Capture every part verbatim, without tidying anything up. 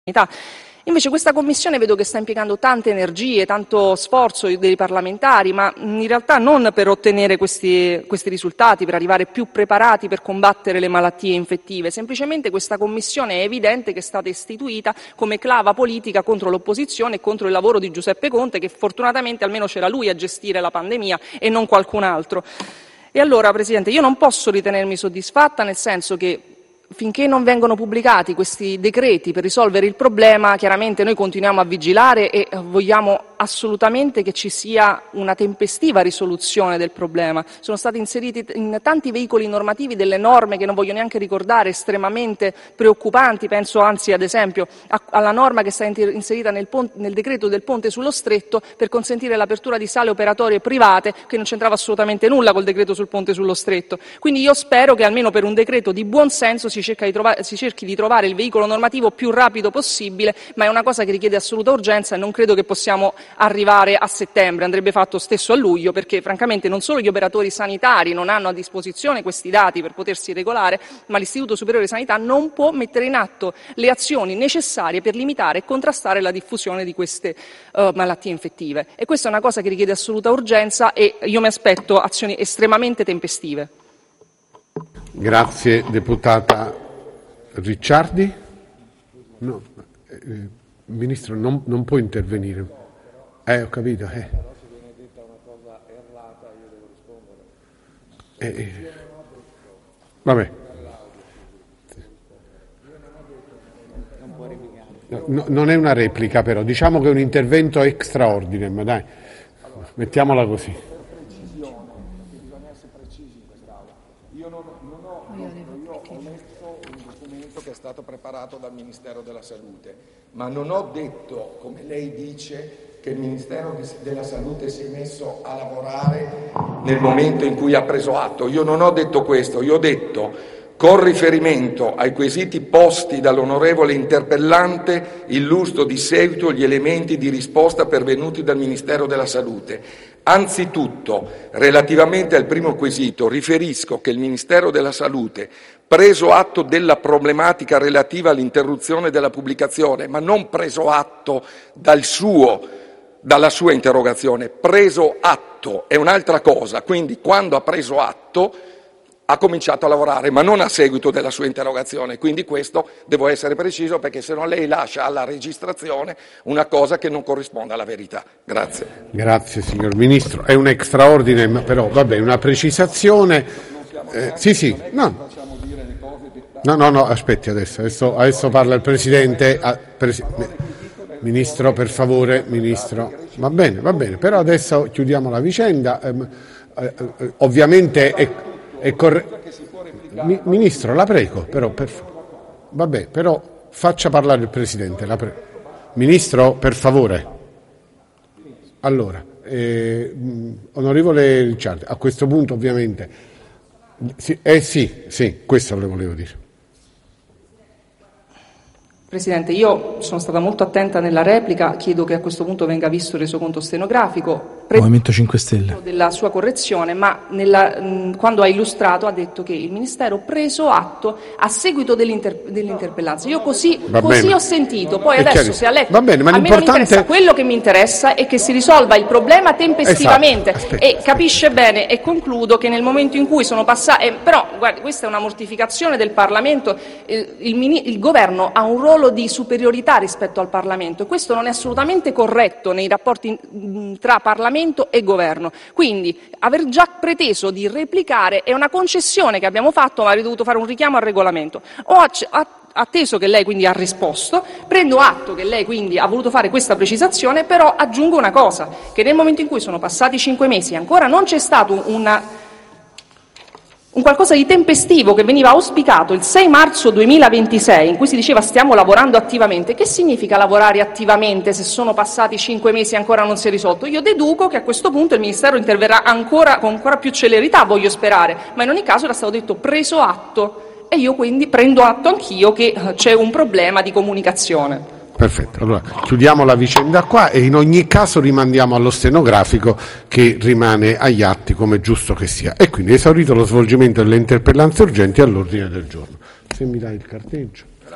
Invece questa Commissione vedo che sta impiegando tante energie, tanto sforzo dei parlamentari, ma in realtà non per ottenere questi, questi risultati, per arrivare più preparati per combattere le malattie infettive. Semplicemente questa Commissione è evidente che è stata istituita come clava politica contro l'opposizione e contro il lavoro di Giuseppe Conte, che fortunatamente almeno c'era lui a gestire la pandemia e non qualcun altro. E allora, Presidente, io non posso ritenermi soddisfatta, nel senso che finché non vengono pubblicati questi decreti per risolvere il problema, chiaramente noi continuiamo a vigilare e vogliamo assolutamente che ci sia una tempestiva risoluzione del problema. Sono stati inseriti in tanti veicoli normativi delle norme che non voglio neanche ricordare, estremamente preoccupanti, penso anzi ad esempio alla norma che sta inserita nel, ponte, nel decreto del ponte sullo stretto per consentire l'apertura di sale operatorie private, che non c'entrava assolutamente nulla col decreto sul ponte sullo stretto. Quindi io spero che almeno per un decreto di buon senso si Si, di trovare, si cerchi di trovare il veicolo normativo più rapido possibile, ma è una cosa che richiede assoluta urgenza e non credo che possiamo arrivare a settembre, andrebbe fatto stesso a luglio, perché francamente non solo gli operatori sanitari non hanno a disposizione questi dati per potersi regolare, ma l'Istituto Superiore di Sanità non può mettere in atto le azioni necessarie per limitare e contrastare la diffusione di queste uh, malattie infettive. E questa è una cosa che richiede assoluta urgenza e io mi aspetto azioni estremamente tempestive. Grazie, deputata Ricciardi. No, eh, Ministro, non, non può intervenire. Eh, ho capito. Eh. Eh, vabbè. No, non è una replica, però. Diciamo che è un intervento extra ordinem, dai. Mettiamola così. Io non, non ho, io ho letto un documento che è stato preparato dal Ministero della Salute, ma non ho detto, come lei dice, che il Ministero della Salute si è messo a lavorare nel momento in cui ha preso atto. Io non ho detto questo, io ho detto, con riferimento ai quesiti posti dall'onorevole interpellante, illustro di seguito gli elementi di risposta pervenuti dal Ministero della Salute. Anzitutto, relativamente al primo quesito, riferisco che il Ministero della Salute, preso atto della problematica relativa all'interruzione della pubblicazione, ma non preso atto dal suo, dalla sua interrogazione, preso atto è un'altra cosa, quindi quando ha preso atto ha cominciato a lavorare, ma non a seguito della sua interrogazione. Quindi questo devo essere preciso, perché se no lei lascia alla registrazione una cosa che non corrisponde alla verità. Grazie. Grazie, signor Ministro. È un extraordine, però vabbè, una precisazione. Eh, sì, sì, no. No, no, no, aspetti adesso. Adesso, adesso parla il Presidente. Ah, presi- Ministro, per favore, Ministro. Va bene, va bene, però adesso chiudiamo la vicenda. Eh, eh, eh, ovviamente è... È corre... Mi, Ministro, la prego, però, per... Vabbè, però faccia parlare il Presidente. La pre... Ministro, per favore. Allora, eh, onorevole Ricciardi, a questo punto ovviamente... Sì, eh sì, sì, questo le volevo dire. Presidente, io sono stata molto attenta nella replica, chiedo che a questo punto venga visto il resoconto stenografico. Movimento cinque Stelle. Della sua correzione, ma nella, mh, quando ha illustrato ha detto che il Ministero preso atto a seguito dell'inter, dell'interpellanza. Io così, così ho sentito, poi è adesso chiaro. se ha letto, Va bene, ma a me l'importante... non interessa, quello che mi interessa è che si risolva il problema tempestivamente. Esatto. Aspetta, e aspetta. Capisce bene, e concludo, che nel momento in cui sono passati, eh, però guardi, questa è una mortificazione del Parlamento, eh, il, il, il Governo ha un ruolo di superiorità rispetto al Parlamento e questo non è assolutamente corretto nei rapporti mh, tra Parlamento e Governo. Quindi aver già preteso di replicare è una concessione che abbiamo fatto, ma avrei dovuto fare un richiamo al regolamento. Ho acc- atteso che lei quindi ha risposto, prendo atto che lei quindi ha voluto fare questa precisazione, però aggiungo una cosa, che nel momento in cui sono passati cinque mesi e ancora non c'è stato una un qualcosa di tempestivo che veniva auspicato il sei marzo duemilaventisei, in cui si diceva stiamo lavorando attivamente. Che significa lavorare attivamente se sono passati cinque mesi e ancora non si è risolto? Io deduco che a questo punto il Ministero interverrà ancora con ancora più celerità, voglio sperare, ma in ogni caso era stato detto preso atto e io quindi prendo atto anch'io che c'è un problema di comunicazione. Perfetto, allora chiudiamo la vicenda qua e in ogni caso rimandiamo allo stenografico che rimane agli atti come giusto che sia. E quindi esaurito lo svolgimento delle interpellanze urgenti all'ordine del giorno. Se mi dai il carteggio. Grazie.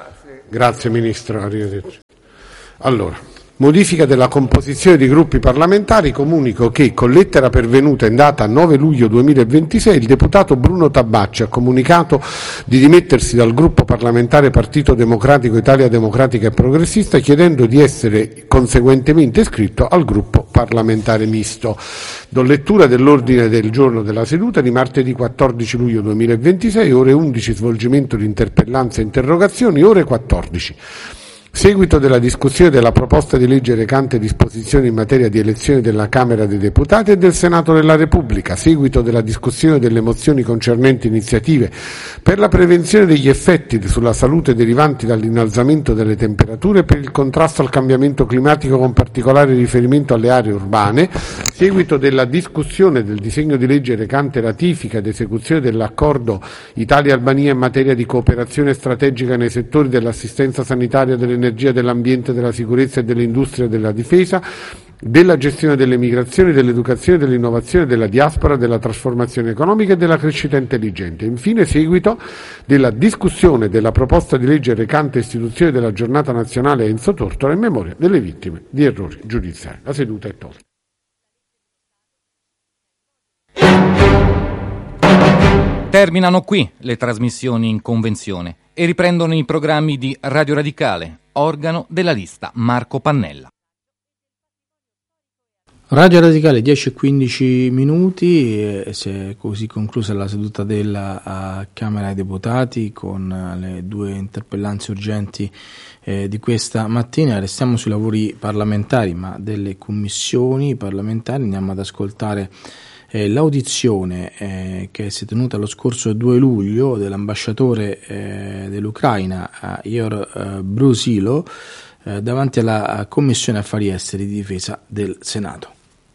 Grazie Ministro, arrivederci. Allora. Modifica della composizione di gruppi parlamentari. Comunico che, con lettera pervenuta in data nove luglio duemilaventisei, il deputato Bruno Tabacci ha comunicato di dimettersi dal gruppo parlamentare Partito Democratico Italia Democratica e Progressista, chiedendo di essere conseguentemente iscritto al gruppo parlamentare misto. Do lettura dell'ordine del giorno della seduta di martedì quattordici luglio duemilaventisei, ore undici, svolgimento di interpellanze e interrogazioni, ore quattordici. Seguito della discussione della proposta di legge recante disposizioni in materia di elezione della Camera dei Deputati e del Senato della Repubblica. Seguito della discussione delle mozioni concernenti iniziative per la prevenzione degli effetti sulla salute derivanti dall'innalzamento delle temperature e per il contrasto al cambiamento climatico, con particolare riferimento alle aree urbane. Seguito della discussione del disegno di legge recante ratifica ed esecuzione dell'accordo Italia-Albania in materia di cooperazione strategica nei settori dell'assistenza sanitaria, dell'energia, dell'ambiente, della sicurezza e dell'industria e della difesa, della gestione delle migrazioni, dell'educazione, dell'innovazione, della diaspora, della trasformazione economica e della crescita intelligente. Infine, seguito della discussione della proposta di legge recante istituzione della giornata nazionale Enzo Tortora in memoria delle vittime di errori giudiziari. La seduta è tolta. Terminano qui le trasmissioni in convenzione e riprendono i programmi di Radio Radicale, organo della lista Marco Pannella. Radio Radicale, dieci e quindici minuti, e si è così conclusa la seduta della uh, Camera dei Deputati con uh, le due interpellanze urgenti eh, di questa mattina. Restiamo sui lavori parlamentari, ma delle commissioni parlamentari. Andiamo ad ascoltare Eh, l'audizione eh, che si è tenuta lo scorso due luglio dell'ambasciatore eh, dell'Ucraina eh, Igor eh, Brusilo eh, davanti alla Commissione Affari Esteri di Difesa del Senato.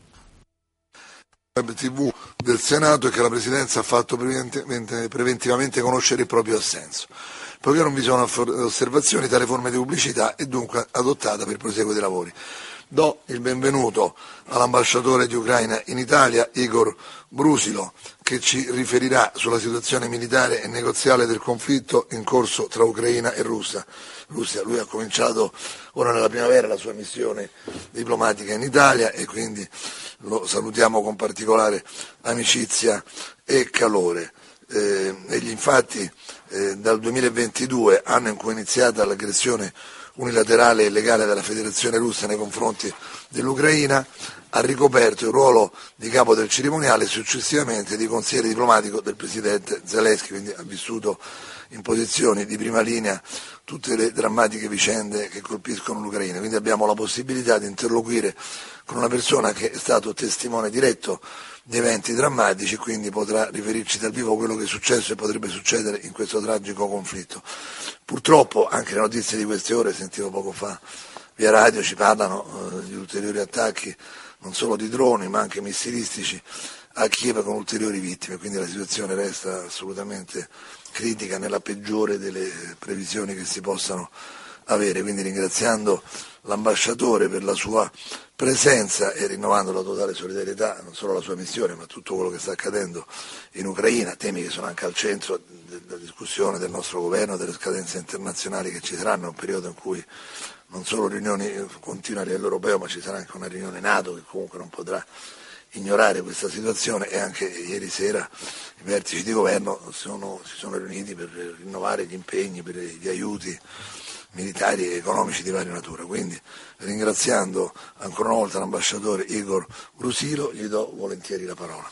Web tivù del Senato e che la Presidenza ha fatto preventivamente conoscere il proprio assenso. Poiché non vi sono osservazioni, tale forma di pubblicità è dunque adottata per il proseguo dei lavori. Do il benvenuto all'ambasciatore di Ucraina in Italia, Igor Brusilo, che ci riferirà sulla situazione militare e negoziale del conflitto in corso tra Ucraina e Russia. Russia. Lui ha cominciato ora nella primavera la sua missione diplomatica in Italia e quindi lo salutiamo con particolare amicizia e calore. Eh, egli infatti eh, dal duemilaventidue, anno in cui è iniziata l'aggressione unilaterale e illegale della Federazione Russa nei confronti dell'Ucraina, ha ricoperto il ruolo di capo del cerimoniale e successivamente di consigliere diplomatico del presidente Zelensky, quindi ha vissuto in posizioni di prima linea tutte le drammatiche vicende che colpiscono l'Ucraina, quindi abbiamo la possibilità di interloquire con una persona che è stato testimone diretto di eventi drammatici, quindi potrà riferirci dal vivo quello che è successo e potrebbe succedere in questo tragico conflitto. Purtroppo anche le notizie di queste ore, sentivo poco fa via radio, ci parlano eh, di ulteriori attacchi non solo di droni ma anche missilistici a Kiev con ulteriori vittime, quindi la situazione resta assolutamente critica nella peggiore delle previsioni che si possano avere, quindi ringraziando l'ambasciatore per la sua presenza e rinnovando la totale solidarietà non solo alla sua missione ma a tutto quello che sta accadendo in Ucraina, temi che sono anche al centro della discussione del nostro governo, delle scadenze internazionali che ci saranno, un periodo in cui non solo riunioni continue a livello europeo ma ci sarà anche una riunione NATO che comunque non potrà ignorare questa situazione, e anche ieri sera i vertici di governo sono, si sono riuniti per rinnovare gli impegni, per gli aiuti militari e economici di varia natura. Quindi ringraziando ancora una volta l'ambasciatore Igor Brusilo gli do volentieri la parola.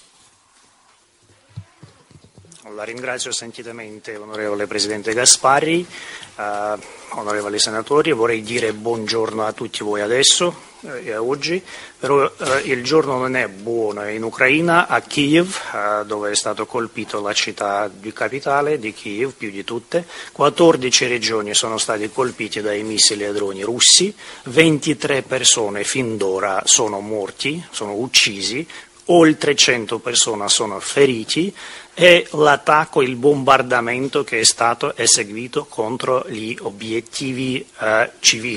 La ringrazio sentitamente l'onorevole Presidente Gasparri, eh, onorevoli senatori, vorrei dire buongiorno a tutti voi adesso eh, e oggi, però eh, il giorno non è buono in Ucraina, a Kiev, eh, dove è stato colpito la città di capitale di Kiev, più di tutte, quattordici regioni sono state colpite dai missili e droni russi, ventitré persone fin d'ora sono morti, sono uccisi, oltre cento persone sono feriti e l'attacco, il bombardamento che è stato eseguito contro gli obiettivi eh, civili,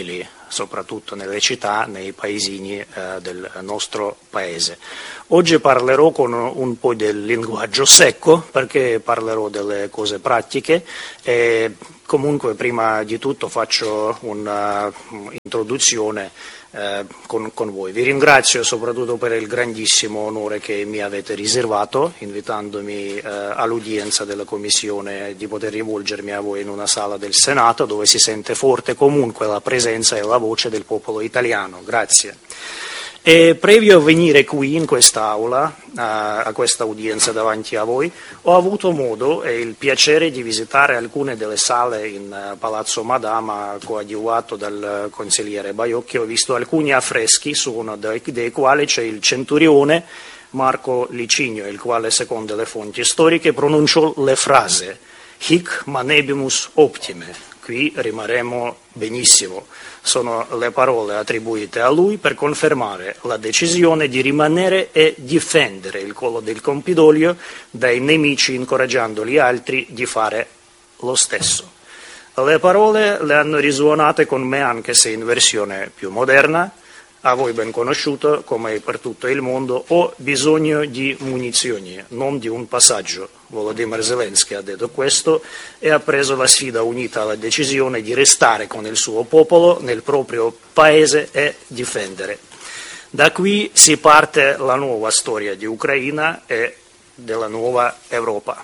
soprattutto nelle città, nei paesini eh, del nostro paese. Oggi parlerò con un po' del linguaggio secco, perché parlerò delle cose pratiche e comunque prima di tutto faccio un'introduzione eh, con, con voi. Vi ringrazio soprattutto per il grandissimo onore che mi avete riservato, invitandomi eh, all'udienza della Commissione, di poter rivolgermi a voi in una sala del Senato dove si sente forte comunque la presenza e la voce del popolo italiano. Grazie. E previo a venire qui in quest'aula, a, a questa udienza davanti a voi, ho avuto modo e il piacere di visitare alcune delle sale in uh, Palazzo Madama, coadiuvato dal consigliere Baiocchi. Ho visto alcuni affreschi, su uno dei, dei quali c'è il centurione Marco Licinio, il quale, secondo le fonti storiche, pronunciò le frasi «Hic manebimus optime», qui rimarremo benissimo. Sono le parole attribuite a lui per confermare la decisione di rimanere e difendere il collo del Campidoglio dai nemici, incoraggiando gli altri di fare lo stesso. Le parole le hanno risuonate con me, anche se in versione più moderna, a voi ben conosciuto come per tutto il mondo: ho bisogno di munizioni, non di un passaggio. Volodymyr Zelensky ha detto questo e ha preso la sfida unita alla decisione di restare con il suo popolo nel proprio paese e difendere. Da qui si parte la nuova storia di Ucraina e della nuova Europa.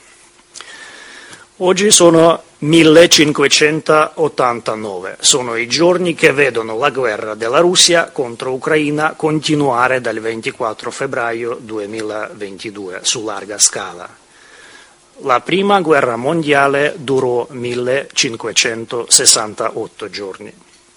Oggi sono millecinquecentottantanove, sono i giorni che vedono la guerra della Russia contro Ucraina continuare dal ventiquattro febbraio duemilaventidue su larga scala. La prima guerra mondiale durò millecinquecentosessantotto giorni.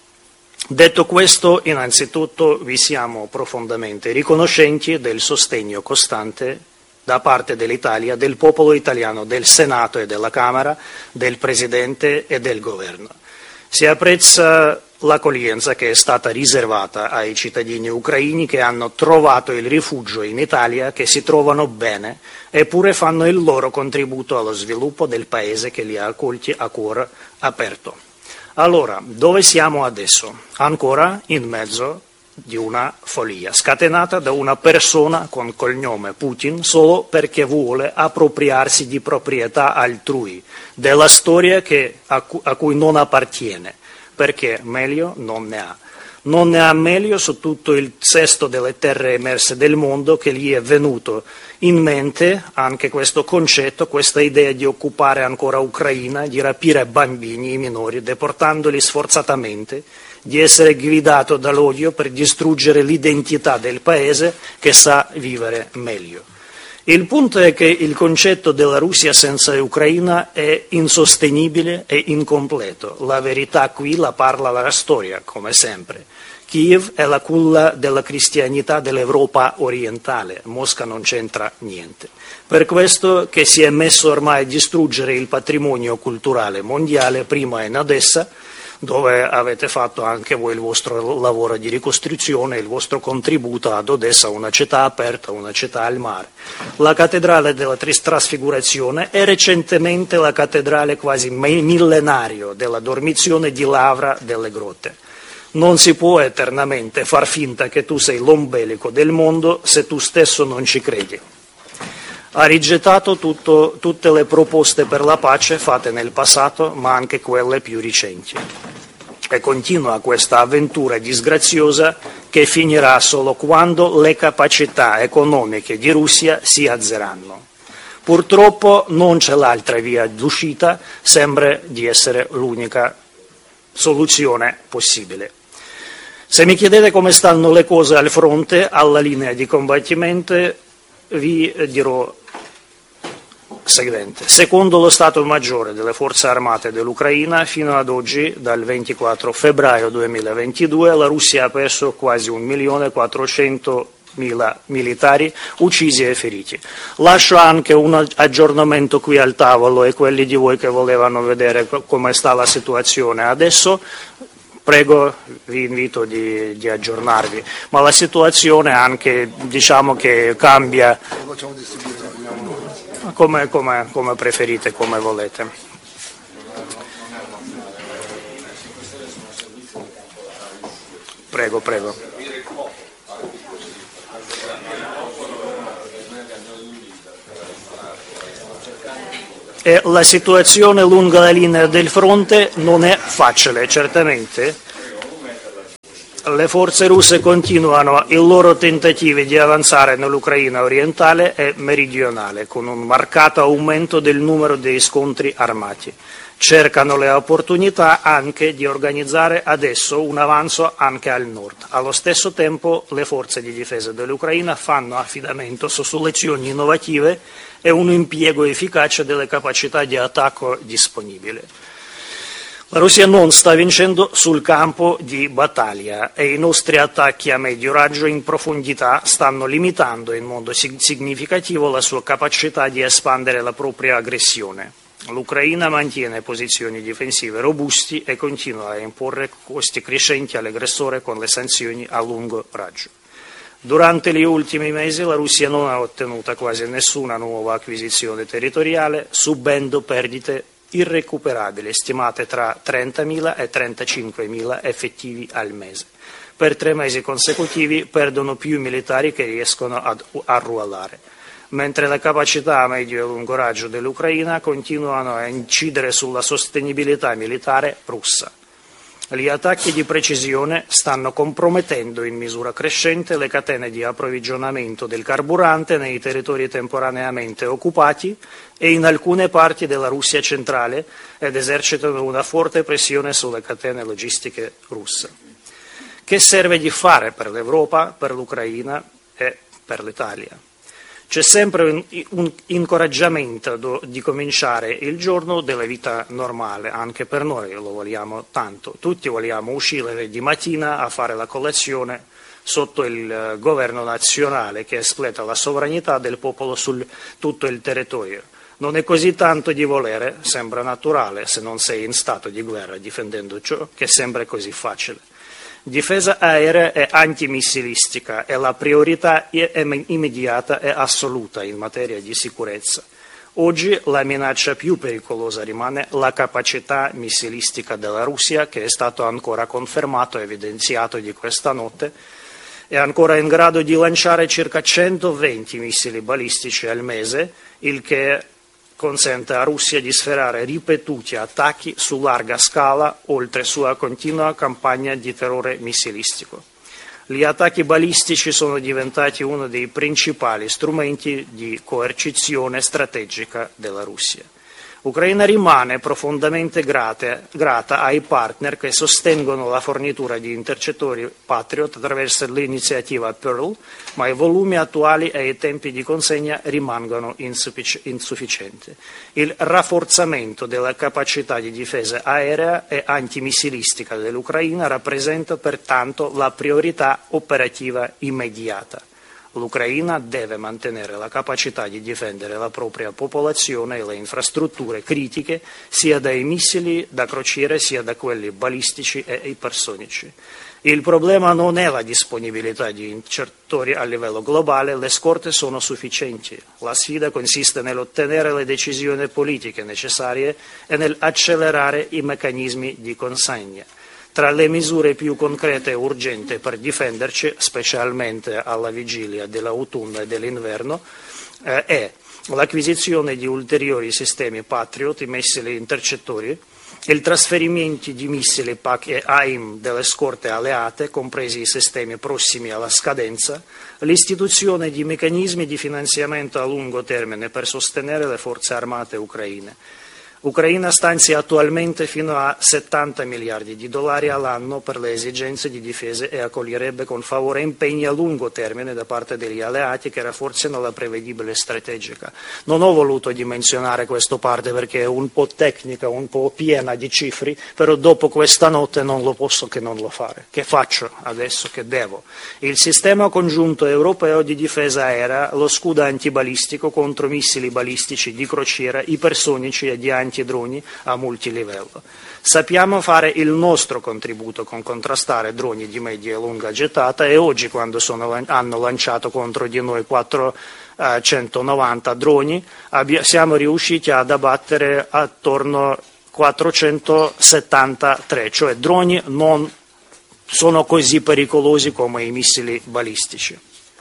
Detto questo, innanzitutto vi siamo profondamente riconoscenti del sostegno costante da parte dell'Italia, del popolo italiano, del Senato e della Camera, del Presidente e del Governo. Si apprezza l'accoglienza che è stata riservata ai cittadini ucraini che hanno trovato il rifugio in Italia, che si trovano bene, eppure fanno il loro contributo allo sviluppo del paese che li ha accolti a cuore aperto. Allora, dove siamo adesso? Ancora in mezzo di una follia, scatenata da una persona con cognome Putin solo perché vuole appropriarsi di proprietà altrui, della storia che, a, cu- a cui non appartiene, perché meglio non ne ha. Non ne ha meglio su tutto il sesto delle terre emerse del mondo, che gli è venuto in mente anche questo concetto, questa idea di occupare ancora Ucraina, di rapire bambini e minori, deportandoli sforzatamente, di essere guidato dall'odio per distruggere l'identità del paese che sa vivere meglio. Il punto è che il concetto della Russia senza Ucraina è insostenibile e incompleto. La verità qui la parla la storia, come sempre. Kiev è la culla della cristianità dell'Europa orientale, Mosca non c'entra niente. Per questo che si è messo ormai a distruggere il patrimonio culturale mondiale, prima in Odessa, dove avete fatto anche voi il vostro lavoro di ricostruzione, il vostro contributo ad Odessa, una città aperta, una città al mare. La cattedrale della Trasfigurazione e recentemente la cattedrale quasi millenario della Dormizione di Lavra delle Grotte. Non si può eternamente far finta che tu sei l'ombelico del mondo se tu stesso non ci credi. Ha rigettato tutto, tutte le proposte per la pace fatte nel passato, ma anche quelle più recenti. E continua questa avventura disgraziosa che finirà solo quando le capacità economiche di Russia si azzeranno. Purtroppo non c'è l'altra via d'uscita, sembra di essere l'unica soluzione possibile. Se mi chiedete come stanno le cose al fronte, alla linea di combattimento, vi dirò seguente. Secondo lo Stato Maggiore delle Forze Armate dell'Ucraina, fino ad oggi, dal ventiquattro febbraio duemilaventidue, la Russia ha perso quasi un milione quattrocentomila militari uccisi e feriti. Lascio anche un aggiornamento qui al tavolo e quelli di voi che volevano vedere come sta la situazione adesso, prego, vi invito di, di aggiornarvi, ma la situazione anche, diciamo che cambia come, come, come preferite, come volete. Prego, prego. E la situazione lungo la linea del fronte non è facile, certamente. Le forze russe continuano i loro tentativi di avanzare nell'Ucraina orientale e meridionale, con un marcato aumento del numero dei scontri armati. Cercano le opportunità anche di organizzare adesso un avanzo anche al nord. Allo stesso tempo le forze di difesa dell'Ucraina fanno affidamento su soluzioni innovative e un impiego efficace delle capacità di attacco disponibili. La Russia non sta vincendo sul campo di battaglia e i nostri attacchi a medio raggio in profondità stanno limitando in modo significativo la sua capacità di espandere la propria aggressione. L'Ucraina mantiene posizioni difensive robusti e continua a imporre costi crescenti all'aggressore con le sanzioni a lungo raggio. Durante gli ultimi mesi la Russia non ha ottenuto quasi nessuna nuova acquisizione territoriale, subendo perdite irrecuperabili, stimate tra trentamila e trentacinquemila effettivi al mese. Per tre mesi consecutivi perdono più militari che riescono ad arruolare, mentre le capacità a medio e lungo raggio dell'Ucraina continuano a incidere sulla sostenibilità militare russa. Gli attacchi di precisione stanno compromettendo in misura crescente le catene di approvvigionamento del carburante nei territori temporaneamente occupati e in alcune parti della Russia centrale ed esercitano una forte pressione sulle catene logistiche russe. Che serve di fare per l'Europa, per l'Ucraina e per l'Italia? C'è sempre un, un incoraggiamento do, di cominciare il giorno della vita normale, anche per noi lo vogliamo tanto. Tutti vogliamo uscire di mattina a fare la colazione sotto il governo nazionale che espleta la sovranità del popolo su tutto il territorio. Non è così tanto di volere, sembra naturale se non sei in stato di guerra difendendo ciò che sembra così facile. Difesa aerea e antimissilistica è la priorità immediata e assoluta in materia di sicurezza. Oggi la minaccia più pericolosa rimane la capacità missilistica della Russia, che è stato ancora confermato e evidenziato di questa notte, è ancora in grado di lanciare circa centoventi missili balistici al mese, il che consente a Russia di sferrare ripetuti attacchi su larga scala oltre sua continua campagna di terrore missilistico. Gli attacchi balistici sono diventati uno dei principali strumenti di coercizione strategica della Russia. L'Ucraina rimane profondamente grata, grata ai partner che sostengono la fornitura di intercettori Patriot attraverso l'iniziativa Pearl, ma i volumi attuali e i tempi di consegna rimangono insuffic- insufficienti. Il rafforzamento della capacità di difesa aerea e antimissilistica dell'Ucraina rappresenta pertanto la priorità operativa immediata. L'Ucraina deve mantenere la capacità di difendere la propria popolazione e le infrastrutture critiche sia dai missili da crociere sia da quelli balistici e ipersonici. Il problema non è la disponibilità di intercettori a livello globale, le scorte sono sufficienti. La sfida consiste nell'ottenere le decisioni politiche necessarie e nell'accelerare i meccanismi di consegna. Tra le misure più concrete e urgenti per difenderci, specialmente alla vigilia dell'autunno e dell'inverno, eh, è l'acquisizione di ulteriori sistemi Patriot, i missili intercettori, il trasferimento di missili P A C e A I M delle scorte alleate, compresi i sistemi prossimi alla scadenza, l'istituzione di meccanismi di finanziamento a lungo termine per sostenere le forze armate ucraine. L'Ucraina stanzia attualmente fino a settanta miliardi di dollari all'anno per le esigenze di difesa e accoglierebbe con favore impegni a lungo termine da parte degli alleati che rafforzino la prevedibile strategica. Non ho voluto dimensionare questa parte perché è un po' tecnica, un po' piena di cifre, però dopo questa notte non lo posso che non lo fare. Che faccio adesso? Che devo? Il sistema congiunto europeo di difesa aerea, lo scudo antibalistico contro missili balistici di crociera, ipersonici e di anti droni a multilivello. Sappiamo fare il nostro contributo con contrastare droni di media e lunga gettata e oggi quando sono, hanno lanciato contro di noi quattrocentonovanta droni abbia, siamo riusciti ad abbattere attorno a quattrocentosettantatré, cioè droni non sono così pericolosi come i missili balistici.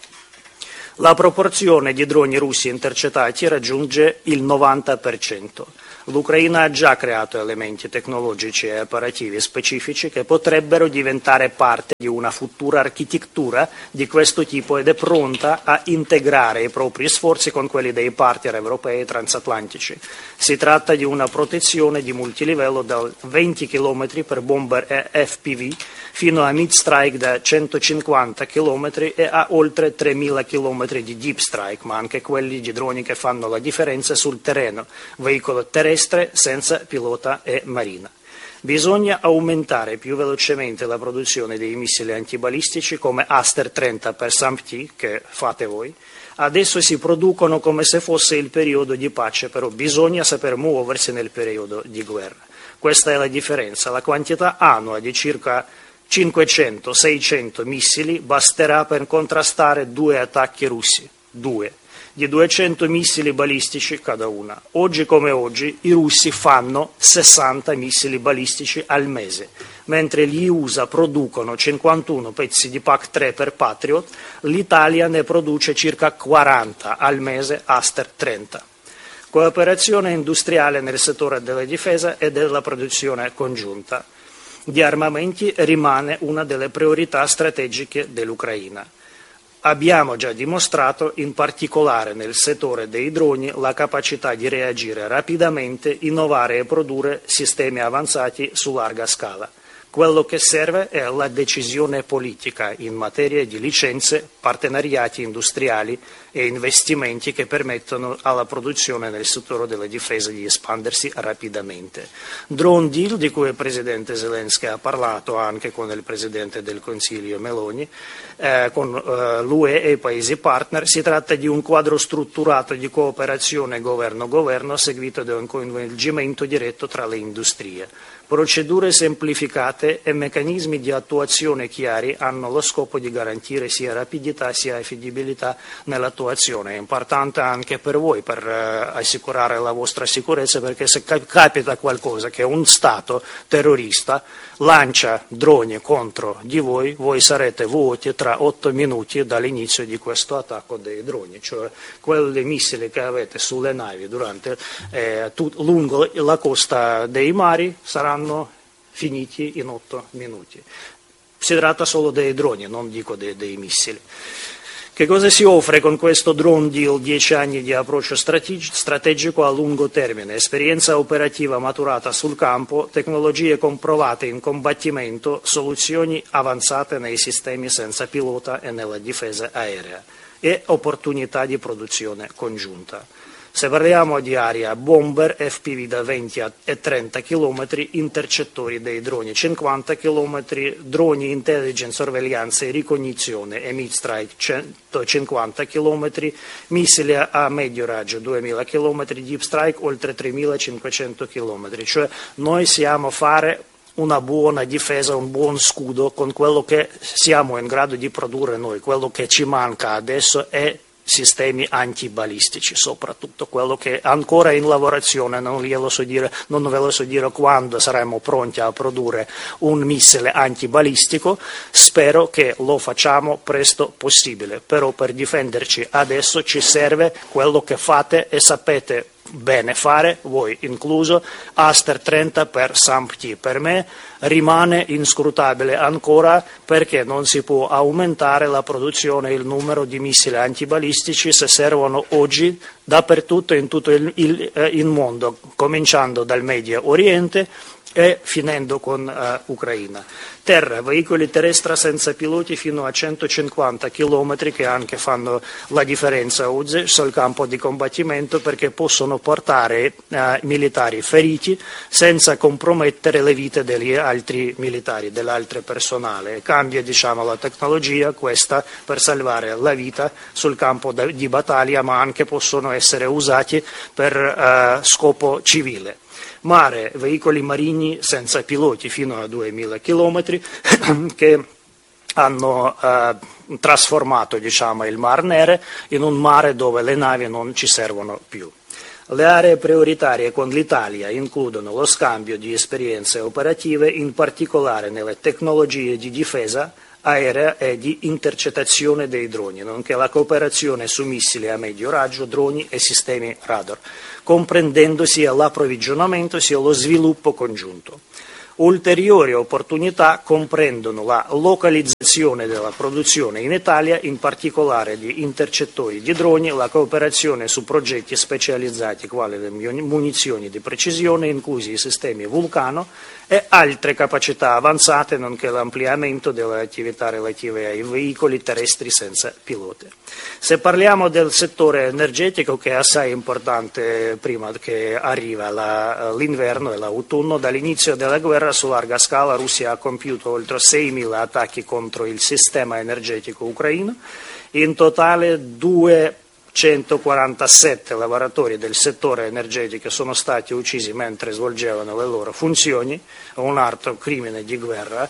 La proporzione di droni russi intercettati raggiunge il novanta per cento. L'Ucraina ha già creato elementi tecnologici e operativi specifici che potrebbero diventare parte di una futura architettura di questo tipo ed è pronta a integrare i propri sforzi con quelli dei partner europei e transatlantici. Si tratta di una protezione di multilivello da venti chilometri per bomber e F P V fino a mid-strike da centocinquanta chilometri e a oltre tremila chilometri di deep strike, ma anche quelli di droni che fanno la differenza sul terreno, veicolo terrestre senza pilota e marina. Bisogna aumentare più velocemente la produzione dei missili antibalistici come Aster trenta per SAMP-T, che fate voi. Adesso si producono come se fosse il periodo di pace, però bisogna saper muoversi nel periodo di guerra. Questa è la differenza. La quantità annua di circa cinquecento seicento missili basterà per contrastare due attacchi russi, due, di duecento missili balistici cada una. Oggi come oggi i russi fanno sessanta missili balistici al mese, mentre gli U S A producono cinquantuno pezzi di P A C tre per Patriot, l'Italia ne produce circa quaranta al mese Aster trenta. Cooperazione industriale nel settore della difesa e della produzione congiunta di armamenti rimane una delle priorità strategiche dell'Ucraina. Abbiamo già dimostrato, in particolare nel settore dei droni, la capacità di reagire rapidamente, innovare e produrre sistemi avanzati su larga scala. Quello che serve è la decisione politica in materia di licenze, partenariati industriali e investimenti che permettono alla produzione nel settore della difesa di espandersi rapidamente. Drone Deal, di cui il Presidente Zelensky ha parlato anche con il Presidente del Consiglio Meloni, eh, con eh, l'U E e i Paesi partner, si tratta di un quadro strutturato di cooperazione governo-governo seguito da un coinvolgimento diretto tra le industrie. Procedure semplificate e meccanismi di attuazione chiari hanno lo scopo di garantire sia rapidità sia affidabilità nell'attuazione. È importante anche per voi, per eh, assicurare la vostra sicurezza, perché se cap- capita qualcosa che un Stato terrorista lancia droni contro di voi, voi sarete vuoti tra otto minuti dall'inizio di questo attacco dei droni, cioè quei missili che avete sulle navi durante, eh, tut- lungo la costa dei mari saranno finiti in otto minuti. Si tratta solo dei droni, non dico dei, dei missili. Che cosa si offre con questo drone deal? dieci anni di approccio strategico a lungo termine, esperienza operativa maturata sul campo, tecnologie comprovate in combattimento, soluzioni avanzate nei sistemi senza pilota e nella difesa aerea e opportunità di produzione congiunta. Se parliamo di aria, bomber, F P V da venti e trenta chilometri, intercettori dei droni cinquanta chilometri, droni intelligence, sorveglianza e ricognizione e mid-strike centocinquanta chilometri, missili a medio raggio duemila chilometri, deep strike oltre tremilacinquecento chilometri. Cioè noi siamo fare una buona difesa, un buon scudo con quello che siamo in grado di produrre noi. Quello che ci manca adesso è sistemi antibalistici, soprattutto quello che è ancora in lavorazione, non, glielo so dire, non ve lo so dire quando saremo pronti a produrre un missile antibalistico, spero che lo facciamo presto possibile, però per difenderci adesso ci serve quello che fate e sapete bene fare, voi incluso, Aster trenta per SAMP-T. Per me rimane inscrutabile ancora perché non si può aumentare la produzione e il numero di missili antibalistici se servono oggi dappertutto in tutto il, il, eh, il mondo, cominciando dal Medio Oriente e finendo con uh, Ucraina. Terra, veicoli terrestri senza piloti fino a centocinquanta chilometri che anche fanno la differenza oggi sul campo di combattimento perché possono portare uh, militari feriti senza compromettere le vite degli altri militari, dell'altro personale. Cambia diciamo la tecnologia questa per salvare la vita sul campo di battaglia, ma anche possono essere usati per uh, scopo civile. Mare, veicoli marini senza piloti fino a duemila chilometri che hanno eh, trasformato diciamo, il Mar Nero in un mare dove le navi non ci servono più. Le aree prioritarie con l'Italia includono lo scambio di esperienze operative, in particolare nelle tecnologie di difesa aerea e di intercettazione dei droni, nonché la cooperazione su missili a medio raggio, droni e sistemi radar, comprendendo sia l'approvvigionamento sia lo sviluppo congiunto. Ulteriori opportunità comprendono la localizzazione della produzione in Italia, in particolare di intercettori di droni, la cooperazione su progetti specializzati quali le munizioni di precisione, inclusi i sistemi Vulcano, e altre capacità avanzate, nonché l'ampliamento delle attività relative ai veicoli terrestri senza pilota. Se parliamo del settore energetico, che è assai importante prima che arriva la, l'inverno e l'autunno, dall'inizio della guerra su larga scala Russia ha compiuto oltre seimila attacchi contro il sistema energetico ucraino. In totale duecentoquarantasette lavoratori del settore energetico sono stati uccisi mentre svolgevano le loro funzioni, un altro crimine di guerra.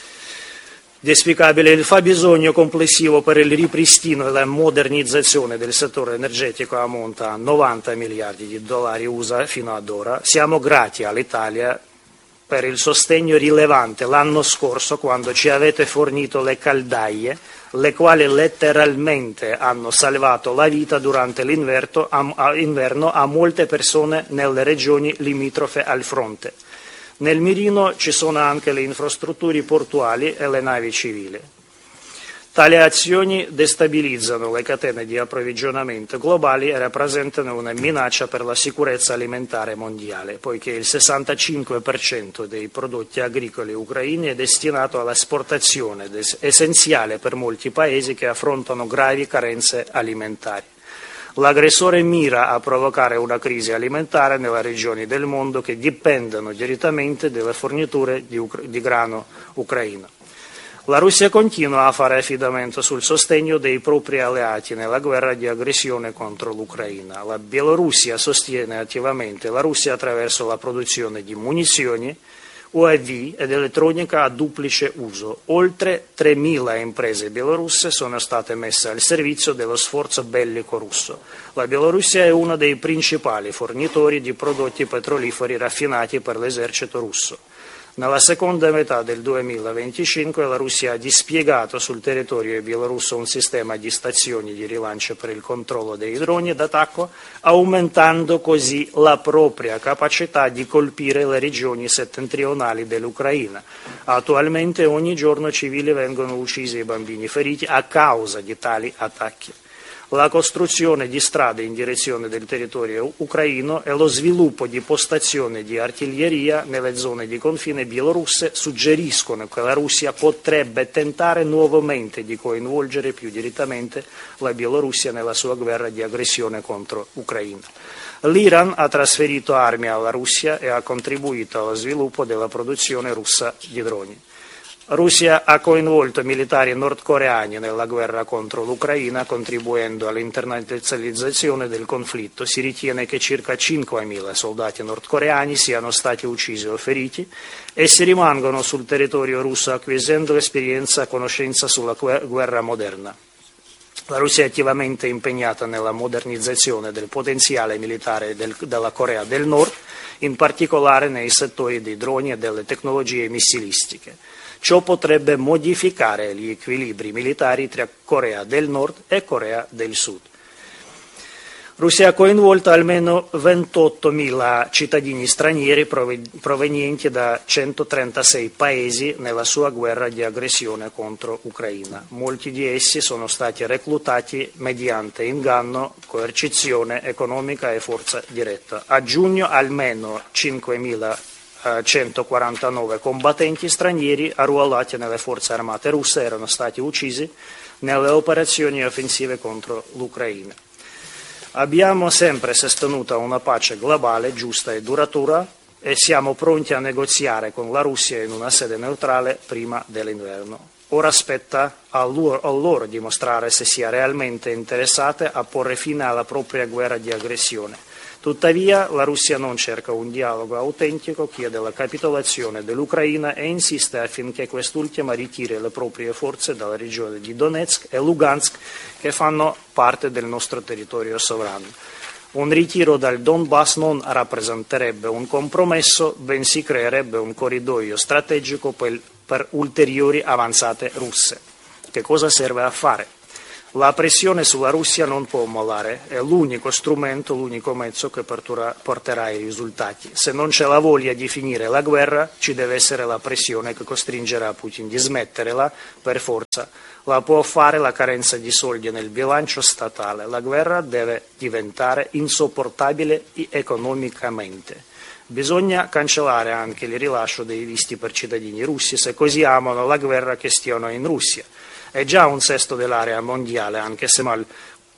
Despicabile il fabbisogno complessivo per il ripristino e la modernizzazione del settore energetico ammonta a novanta miliardi di dollari U S A fino ad ora. Siamo grati all'Italia per il sostegno rilevante l'anno scorso, quando ci avete fornito le caldaie, le quali letteralmente hanno salvato la vita durante l'inverno a, a molte persone nelle regioni limitrofe al fronte. Nel mirino ci sono anche le infrastrutture portuali e le navi civili. Tali azioni destabilizzano le catene di approvvigionamento globali e rappresentano una minaccia per la sicurezza alimentare mondiale, poiché il sessantacinque per cento dei prodotti agricoli ucraini è destinato all'esportazione, essenziale per molti paesi che affrontano gravi carenze alimentari. L'aggressore mira a provocare una crisi alimentare nelle regioni del mondo che dipendono direttamente dalle forniture di, Ucra- di grano ucraino. La Russia continua a fare affidamento sul sostegno dei propri alleati nella guerra di aggressione contro l'Ucraina. La Bielorussia sostiene attivamente la Russia attraverso la produzione di munizioni, U A V ed elettronica a duplice uso. Oltre tremila imprese bielorusse sono state messe al servizio dello sforzo bellico russo. La Bielorussia è uno dei principali fornitori di prodotti petroliferi raffinati per l'esercito russo. Nella seconda metà del duemilaventicinque la Russia ha dispiegato sul territorio bielorusso un sistema di stazioni di rilancio per il controllo dei droni d'attacco, aumentando così la propria capacità di colpire le regioni settentrionali dell'Ucraina. Attualmente ogni giorno civili vengono uccisi e bambini feriti a causa di tali attacchi. La costruzione di strade in direzione del territorio ucraino e lo sviluppo di postazioni di artiglieria nelle zone di confine bielorusse suggeriscono che la Russia potrebbe tentare nuovamente di coinvolgere più direttamente la Bielorussia nella sua guerra di aggressione contro l'Ucraina. L'Iran ha trasferito armi alla Russia e ha contribuito allo sviluppo della produzione russa di droni. Russia ha coinvolto militari nordcoreani nella guerra contro l'Ucraina, contribuendo all'internazionalizzazione del conflitto. Si ritiene che circa cinquemila soldati nordcoreani siano stati uccisi o feriti e si rimangono sul territorio russo acquisendo esperienza e conoscenza sulla guerra moderna. La Russia è attivamente impegnata nella modernizzazione del potenziale militare del, della Corea del Nord, in particolare nei settori dei droni e delle tecnologie missilistiche. Ciò potrebbe modificare gli equilibri militari tra Corea del Nord e Corea del Sud. Russia ha coinvolto almeno ventottomila cittadini stranieri provenienti da centotrentasei paesi nella sua guerra di aggressione contro l'Ucraina. Molti di essi sono stati reclutati mediante inganno, coercizione economica e forza diretta. A giugno almeno cinquemilacentoquarantanove combattenti stranieri arruolati nelle forze armate russe erano stati uccisi nelle operazioni offensive contro l'Ucraina. Abbiamo sempre sostenuto una pace globale, giusta e duratura e siamo pronti a negoziare con la Russia in una sede neutrale prima dell'inverno. Ora spetta a loro, a loro dimostrare se sia realmente interessata a porre fine alla propria guerra di aggressione. Tuttavia la Russia non cerca un dialogo autentico, chiede la capitolazione dell'Ucraina e insiste affinché quest'ultima ritiri le proprie forze dalla regione di Donetsk e Lugansk che fanno parte del nostro territorio sovrano. Un ritiro dal Donbass non rappresenterebbe un compromesso, bensì creerebbe un corridoio strategico per, per ulteriori avanzate russe. Che cosa serve a fare? La pressione sulla Russia non può mollare, è l'unico strumento, l'unico mezzo che porterà ai risultati. Se non c'è la voglia di finire la guerra, ci deve essere la pressione che costringerà Putin di smetterla per forza. La può fare la carenza di soldi nel bilancio statale. La guerra deve diventare insopportabile economicamente. Bisogna cancellare anche il rilascio dei visti per cittadini russi, se così amano la guerra che stiano in Russia. È già un sesto dell'area mondiale, anche se mal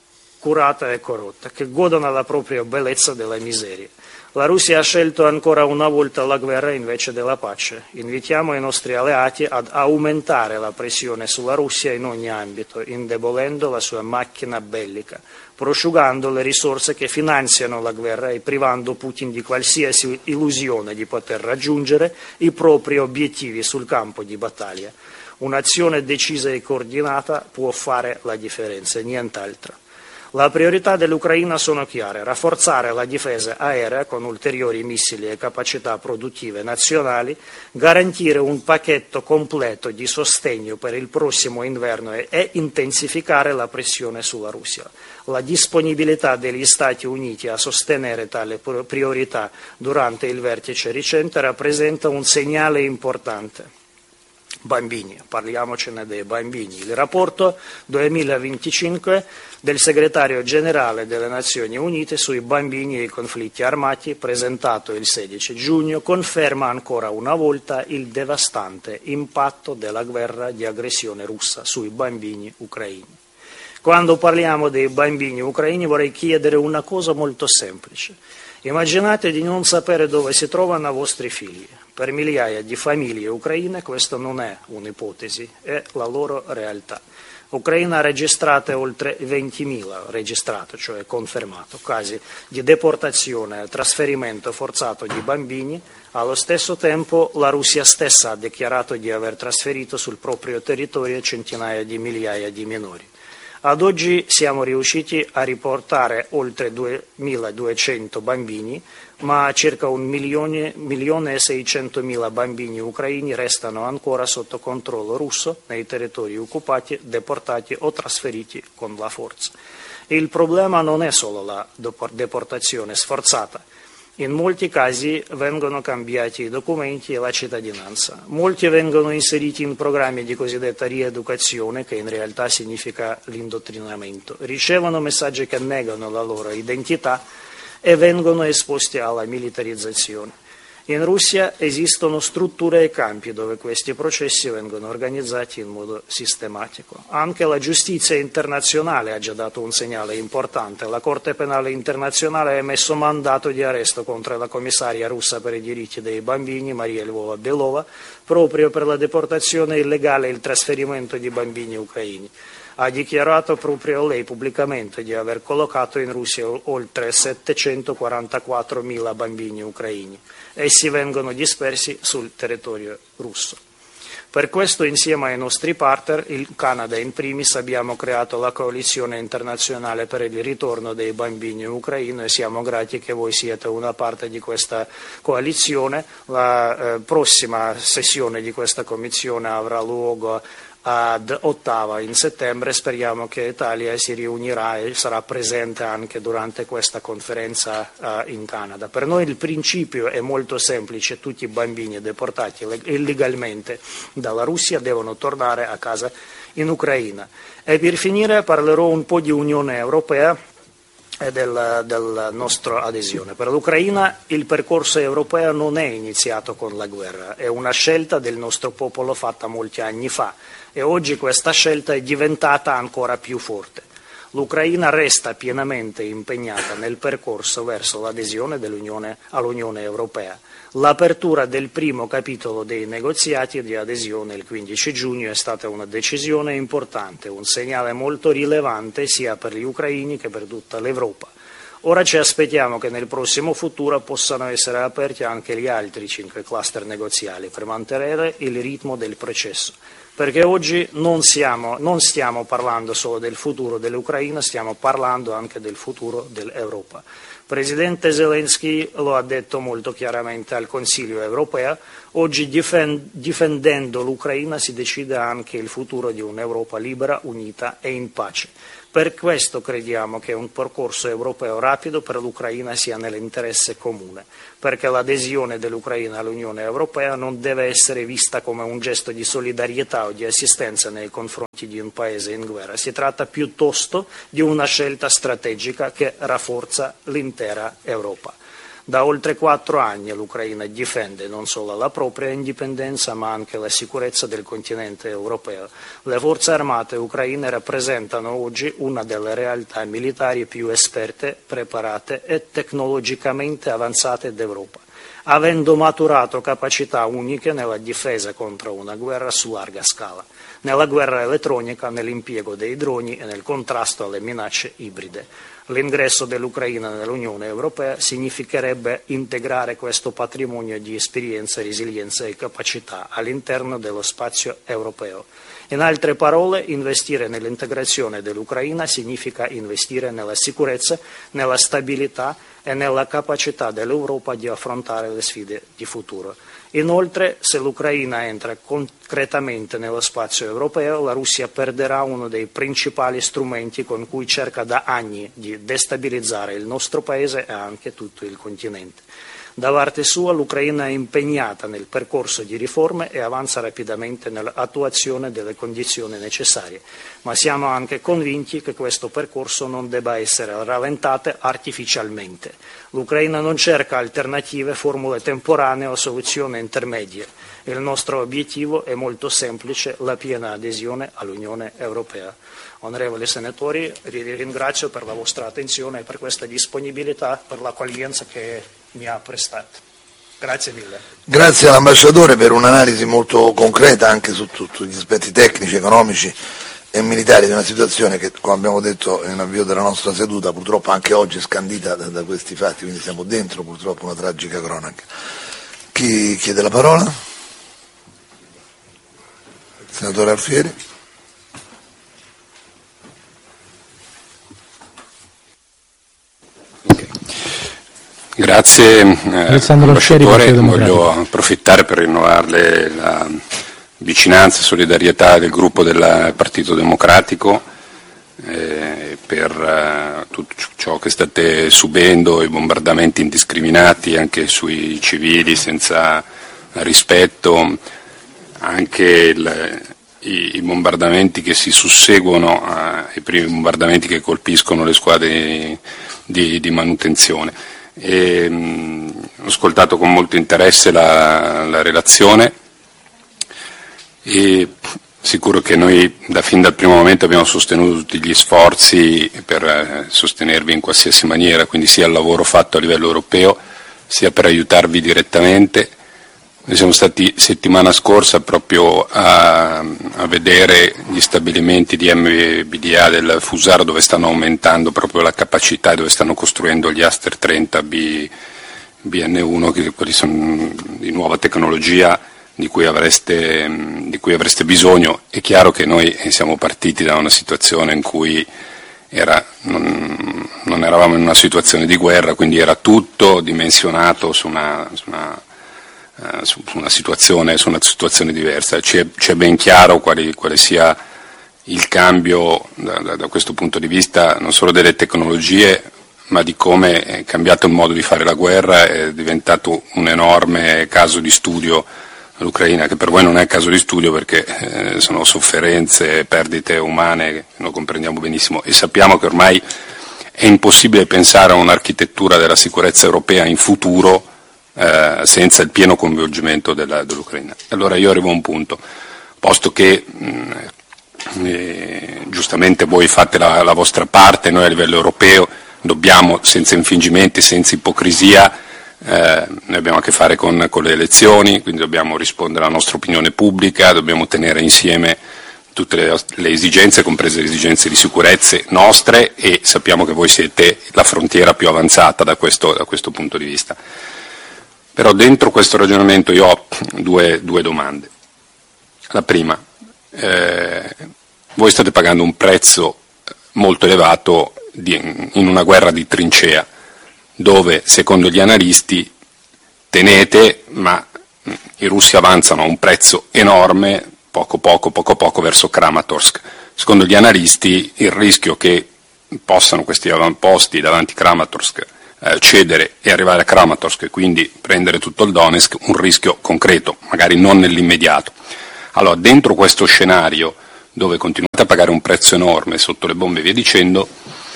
curata e corrotta, che godono la propria bellezza della miseria. La Russia ha scelto ancora una volta la guerra invece della pace. Invitiamo i nostri alleati ad aumentare la pressione sulla Russia in ogni ambito, indebolendo la sua macchina bellica, prosciugando le risorse che finanziano la guerra e privando Putin di qualsiasi illusione di poter raggiungere i propri obiettivi sul campo di battaglia. Un'azione decisa e coordinata può fare la differenza, nient'altro. Le priorità dell'Ucraina sono chiare: rafforzare la difesa aerea con ulteriori missili e capacità produttive nazionali, garantire un pacchetto completo di sostegno per il prossimo inverno e, e intensificare la pressione sulla Russia. La disponibilità degli Stati Uniti a sostenere tale priorità durante il vertice recente rappresenta un segnale importante. Bambini, parliamocene dei bambini. Il rapporto duemilaventicinque del segretario generale delle Nazioni Unite sui bambini e i conflitti armati, presentato il sedici giugno, conferma ancora una volta il devastante impatto della guerra di aggressione russa sui bambini ucraini. Quando parliamo dei bambini ucraini vorrei chiedere una cosa molto semplice. Immaginate di non sapere dove si trovano i vostri figli. Per migliaia di famiglie ucraine questa non è un'ipotesi, è la loro realtà. Ucraina ha registrato oltre ventimila, registrato, cioè confermato, casi di deportazione e trasferimento forzato di bambini. Allo stesso tempo la Russia stessa ha dichiarato di aver trasferito sul proprio territorio centinaia di migliaia di minori. Ad oggi siamo riusciti a riportare oltre duemiladuecento bambini, ma circa un milione, milione e seicentomila bambini ucraini restano ancora sotto controllo russo nei territori occupati, deportati o trasferiti con la forza. Il problema non è solo la deportazione sforzata. In molti casi vengono cambiati i documenti e la cittadinanza. Molti vengono inseriti in programmi di cosiddetta rieducazione, che in realtà significa l'indottrinamento. Ricevono messaggi che negano la loro identità e vengono esposti alla militarizzazione. In Russia esistono strutture e campi dove questi processi vengono organizzati in modo sistematico. Anche la giustizia internazionale ha già dato un segnale importante. La Corte Penale Internazionale ha emesso mandato di arresto contro la commissaria russa per i diritti dei bambini, Maria Lvova-Belova, proprio per la deportazione illegale e il trasferimento di bambini ucraini. Ha dichiarato proprio lei pubblicamente di aver collocato in Russia oltre settecentoquarantaquattromila bambini ucraini. Essi vengono dispersi sul territorio russo. Per questo, insieme ai nostri partner, il Canada in primis, abbiamo creato la coalizione internazionale per il ritorno dei bambini ucraini e siamo grati che voi siete una parte di questa coalizione. La eh, prossima sessione di questa commissione avrà luogo ad Ottawa in settembre. Speriamo che l'Italia si riunirà e sarà presente anche durante questa conferenza uh, in Canada. Per noi il principio è molto semplice: tutti i bambini deportati illegalmente dalla Russia devono tornare a casa in Ucraina. E per finire parlerò un po' di Unione Europea e del, del nostro adesione. Per l'Ucraina il percorso europeo non è iniziato con la guerra, è una scelta del nostro popolo fatta molti anni fa e oggi questa scelta è diventata ancora più forte. L'Ucraina resta pienamente impegnata nel percorso verso l'adesione dell'Unione all'Unione Europea. L'apertura del primo capitolo dei negoziati di adesione il quindici giugno è stata una decisione importante, un segnale molto rilevante sia per gli ucraini che per tutta l'Europa. Ora ci aspettiamo che nel prossimo futuro possano essere aperti anche gli altri cinque cluster negoziali per mantenere il ritmo del processo. perché oggi non, siamo, non stiamo parlando solo del futuro dell'Ucraina, stiamo parlando anche del futuro dell'Europa. Presidente Zelensky lo ha detto molto chiaramente al Consiglio europeo, oggi difend- difendendo l'Ucraina si decide anche il futuro di un'Europa libera, unita e in pace. Per questo crediamo che un percorso europeo rapido per l'Ucraina sia nell'interesse comune, perché l'adesione dell'Ucraina all'Unione Europea non deve essere vista come un gesto di solidarietà o di assistenza nei confronti di un paese in guerra, si tratta piuttosto di una scelta strategica che rafforza l'intera Europa. Da oltre quattro anni l'Ucraina difende non solo la propria indipendenza ma anche la sicurezza del continente europeo. Le forze armate ucraine rappresentano oggi una delle realtà militari più esperte, preparate e tecnologicamente avanzate d'Europa, avendo maturato capacità uniche nella difesa contro una guerra su larga scala, nella guerra elettronica, nell'impiego dei droni e nel contrasto alle minacce ibride. L'ingresso dell'Ucraina nell'Unione Europea significherebbe integrare questo patrimonio di esperienza, resilienza e capacità all'interno dello spazio europeo. In altre parole, investire nell'integrazione dell'Ucraina significa investire nella sicurezza, nella stabilità e nella capacità dell'Europa di affrontare le sfide di futuro. Inoltre, se l'Ucraina entra concretamente nello spazio europeo, la Russia perderà uno dei principali strumenti con cui cerca da anni di destabilizzare il nostro paese e anche tutto il continente. Da parte sua l'Ucraina è impegnata nel percorso di riforme e avanza rapidamente nell'attuazione delle condizioni necessarie, ma siamo anche convinti che questo percorso non debba essere rallentato artificialmente. L'Ucraina non cerca alternative, formule temporanee o soluzioni intermedie. Il nostro obiettivo è molto semplice, la piena adesione all'Unione Europea. Onorevoli senatori, vi ringrazio per la vostra attenzione e per questa disponibilità, per l'accoglienza che mi ha prestato. Grazie mille. Grazie all'ambasciatore per un'analisi molto concreta anche su tutti gli aspetti tecnici, economici e militari di una situazione che, come abbiamo detto in avvio della nostra seduta, purtroppo anche oggi è scandita da, da questi fatti, quindi siamo dentro purtroppo una tragica cronaca. Chi chiede la parola? Senatore Alfieri. Grazie, eh, ambasciatore. Voglio approfittare per rinnovarle la vicinanza e solidarietà del gruppo del Partito Democratico eh, per eh, tutto ciò che state subendo, i bombardamenti indiscriminati anche sui civili senza rispetto, anche il, i, i bombardamenti che si susseguono ai primi bombardamenti che colpiscono le squadre di, di manutenzione. E, mh, ho ascoltato con molto interesse la, la relazione e sicuro che noi da fin dal primo momento abbiamo sostenuto tutti gli sforzi per eh, sostenervi in qualsiasi maniera, quindi sia il lavoro fatto a livello europeo sia per aiutarvi direttamente. Noi siamo stati settimana scorsa proprio a, a vedere gli stabilimenti di M B D A del Fusaro dove stanno aumentando proprio la capacità e dove stanno costruendo gli Aster trenta B N uno, che quelli sono di nuova tecnologia di cui avreste, di cui avreste bisogno. È chiaro che noi siamo partiti da una situazione in cui era, non, non eravamo in una situazione di guerra, quindi era tutto dimensionato su una, su una Uh, su una situazione, su una situazione diversa. Ci è, ci è ben chiaro quale, quale sia il cambio da, da, da questo punto di vista, non solo delle tecnologie, ma di come è cambiato il modo di fare la guerra. È diventato un enorme caso di studio l'Ucraina, che per voi non è caso di studio perché eh, sono sofferenze, perdite umane, lo comprendiamo benissimo, e sappiamo che ormai è impossibile pensare a un'architettura della sicurezza europea in futuro Eh, senza il pieno coinvolgimento della, dell'Ucraina. Allora io arrivo a un punto, posto che mh, eh, giustamente voi fate la, la vostra parte, noi a livello europeo dobbiamo, senza infingimenti, senza ipocrisia, eh, noi abbiamo a che fare con, con le elezioni, quindi dobbiamo rispondere alla nostra opinione pubblica, dobbiamo tenere insieme tutte le, le esigenze, comprese le esigenze di sicurezza nostre, e sappiamo che voi siete la frontiera più avanzata da questo, da questo punto di vista. Però dentro questo ragionamento io ho due, due domande. La prima, eh, voi state pagando un prezzo molto elevato di, in una guerra di trincea, dove secondo gli analisti tenete, ma i russi avanzano a un prezzo enorme, poco poco, poco poco verso Kramatorsk. Secondo gli analisti il rischio che possano questi avamposti davanti a Kramatorsk eh, cedere e arrivare a Kramatorsk e quindi prendere tutto il Donetsk, un rischio concreto, magari non nell'immediato. Allora, dentro questo scenario, dove continuate a pagare un prezzo enorme sotto le bombe e via dicendo,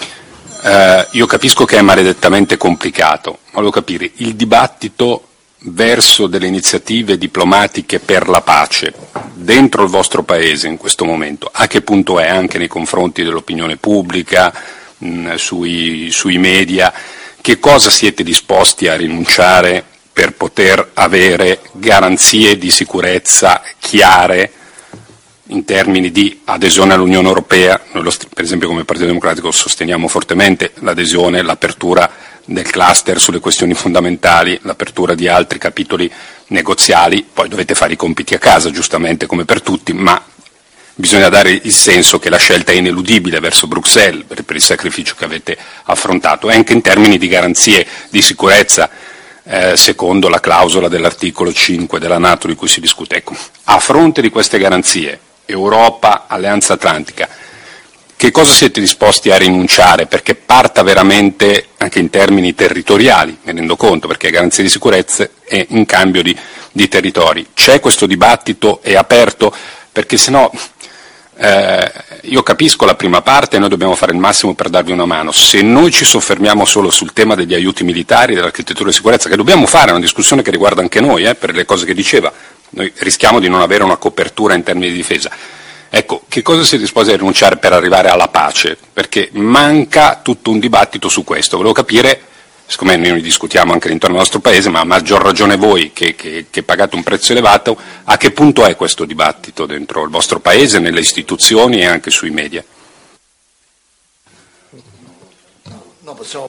eh, io capisco che è maledettamente complicato, ma volevo capire il dibattito verso delle iniziative diplomatiche per la pace dentro il vostro paese in questo momento, a che punto è anche nei confronti dell'opinione pubblica, mh, sui, sui media, che cosa siete disposti a rinunciare per poter avere garanzie di sicurezza chiare in termini di adesione all'Unione Europea. Noi lo, per esempio come Partito Democratico sosteniamo fortemente l'adesione, l'apertura del cluster sulle questioni fondamentali, l'apertura di altri capitoli negoziali, poi dovete fare i compiti a casa giustamente come per tutti, ma bisogna dare il senso che la scelta è ineludibile verso Bruxelles per, per il sacrificio che avete affrontato e anche in termini di garanzie di sicurezza eh, secondo la clausola dell'articolo cinque della NATO di cui si discute. Ecco, a fronte di queste garanzie, Europa, Alleanza Atlantica, che cosa siete disposti a rinunciare perché parta veramente anche in termini territoriali, mi rendo conto, perché garanzie di sicurezza e in cambio di, di territori. C'è questo dibattito, è aperto, perché sennò eh, io capisco la prima parte e noi dobbiamo fare il massimo per darvi una mano. Se noi ci soffermiamo solo sul tema degli aiuti militari, dell'architettura di sicurezza, che dobbiamo fare, è una discussione che riguarda anche noi, eh, per le cose che diceva, noi rischiamo di non avere una copertura in termini di difesa. Ecco, che cosa siete disposti a rinunciare per arrivare alla pace? Perché manca tutto un dibattito su questo. Volevo capire, siccome noi discutiamo anche all'interno del nostro paese, ma a maggior ragione voi che, che, che pagate un prezzo elevato, a che punto è questo dibattito dentro il vostro paese, nelle istituzioni e anche sui media? No, possiamo...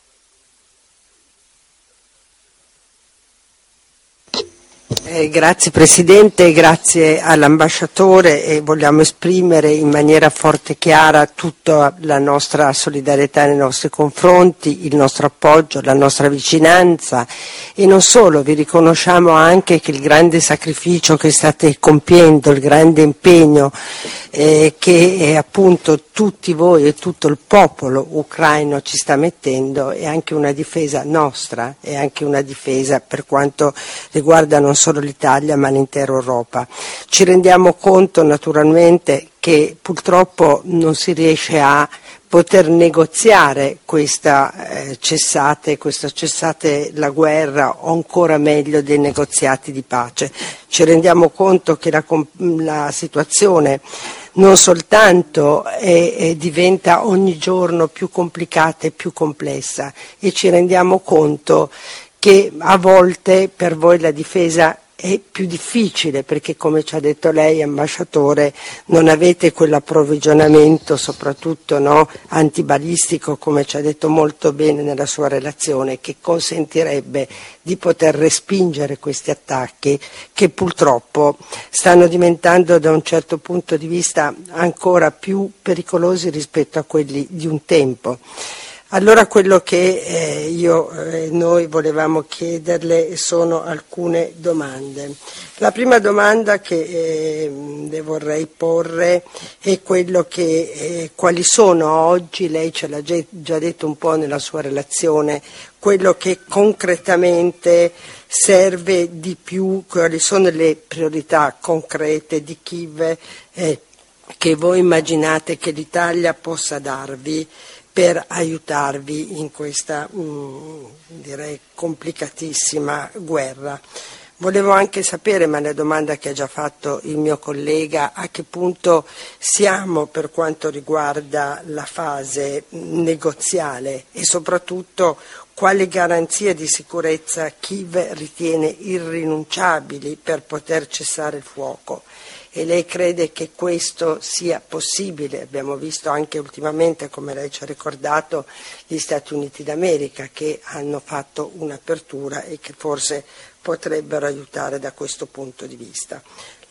Eh, grazie Presidente, grazie all'ambasciatore e vogliamo esprimere in maniera forte e chiara tutta la nostra solidarietà nei nostri confronti, il nostro appoggio, la nostra vicinanza e non solo, vi riconosciamo anche che il grande sacrificio che state compiendo, il grande impegno eh, che eh, appunto tutti voi e tutto il popolo ucraino ci sta mettendo è anche una difesa nostra, è anche una difesa per quanto riguarda non solo l'Italia ma l'intera Europa. Ci rendiamo conto naturalmente che purtroppo non si riesce a poter negoziare questa eh, cessate, questa cessate la guerra o ancora meglio dei negoziati di pace. Ci rendiamo conto che la, la situazione non soltanto è, è, diventa ogni giorno più complicata e più complessa e ci rendiamo conto che a volte per voi la difesa è più difficile perché, come ci ha detto lei, ambasciatore, non avete quell'approvvigionamento, soprattutto no, antibalistico, come ci ha detto molto bene nella sua relazione, che consentirebbe di poter respingere questi attacchi che purtroppo stanno diventando da un certo punto di vista ancora più pericolosi rispetto a quelli di un tempo. Allora quello che eh, io e eh, noi volevamo chiederle sono alcune domande. La prima domanda che eh, le vorrei porre è quello che eh, quali sono oggi, lei ce l'ha già detto un po' nella sua relazione, quello che concretamente serve di più, quali sono le priorità concrete di Kiev eh, che voi immaginate che l'Italia possa darvi per aiutarvi in questa mh, direi complicatissima guerra. Volevo anche sapere, ma è una domanda che ha già fatto il mio collega, a che punto siamo per quanto riguarda la fase negoziale e soprattutto quali garanzie di sicurezza Kiev ritiene irrinunciabili per poter cessare il fuoco. E lei crede che questo sia possibile? Abbiamo visto anche ultimamente, come lei ci ha ricordato, gli Stati Uniti d'America che hanno fatto un'apertura e che forse potrebbero aiutare da questo punto di vista.